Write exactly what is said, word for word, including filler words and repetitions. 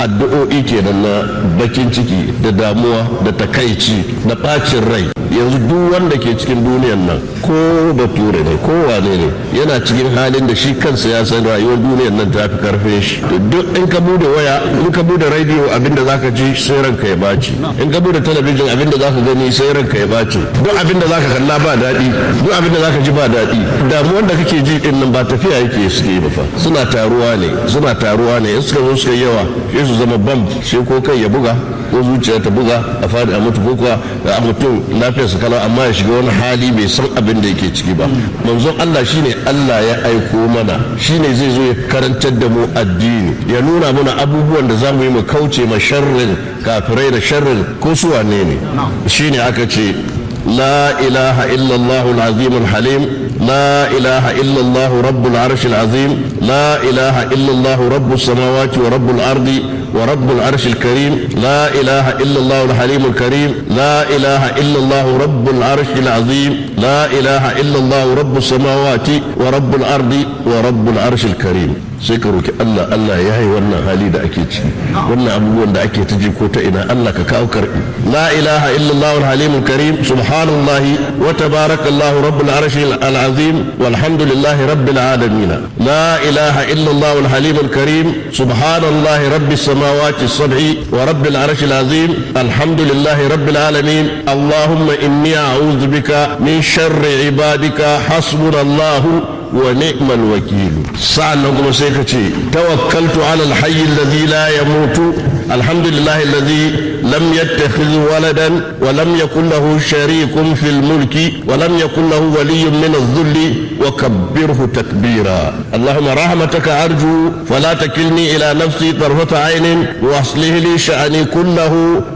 addu'o'i kenan na bakin ciki da damuwa da takaici da bacin rai. Yanzu duk wanda ke cikin duniyan nan ko bature ne ko wane ne yana cikin halin da shi kansa ya san rayuwar duniyan nan ta fi karfe shi. Duk in ka bude waya in ka bude radio abinda zaka ji sai ranka ya baci, in ka bude talabijin abinda zaka gani sai ranka ya baci, duk abinda zaka kalla ba daɗi, duk abinda zaka ji ba daɗi. Damuwar da kake ji din nan ba tafiya yake suke ba fa, suna taruwa ne suna taruwa ne in suka zo suka yawa sai su zama bam, sai ko kai ya buga ko zuciya ta buga a fadi a mutu ko kuwa a mutum lafiya su kala amma ya shiga wani hali bai san abin da yake ciki ba. Manzon Allah shine Allah ya aiko mana, shine zai zo ya karantar da mu addini, ya nuna mana abubuwan da zamu yi mu kauce ma sharrin kafirai da sharrin ko su wane ne. Shine aka ce la ilaha illallah al-azim al-halim, la ilaha illallah rabbul arsh al-azim, la ilaha illallah rabbus samawati wa rabbul ardi ورب العرش الكريم، لا إله إلا الله الحليم الكريم، لا إله إلا الله رب العرش العظيم، لا إله إلا الله رب السماوات ورب الأرض ورب العرش الكريم. سيكروك الله الله يهي وانا هالي دا أكيد وانا أبوان دا أكيد تجي كوتا إنا الله كاوكر. لا إله إلا الله الحليم الكريم، سبحان الله وتبارك الله رب العرش العظيم والحمد لله رب العالمين. لا إله إلا الله الحليم الكريم، سبحان الله رب السماوات السبع ورب العرش العظيم، الحمد لله رب العالمين. اللهم إني أعوذ بك من شر عبادك، حسبنا الله ونعم الوكيل. سألناكم سيكتي توكلت على الحي الذي لا يموت، الحمد لله الذي لم يتخذ ولدا ولم يكن له شريك في الملك ولم يكن له ولي من الذل وكبره تكبيرا. اللهم رحمتك أرجو فلا تكلني إلى نفسي طرفة عين، واصلح لي شأني كله